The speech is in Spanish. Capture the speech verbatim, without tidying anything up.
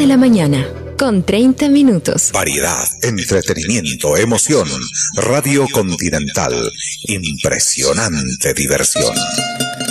la mañana, con treinta minutos. Variedad, entretenimiento, emoción. Radio Continental. Impresionante diversión.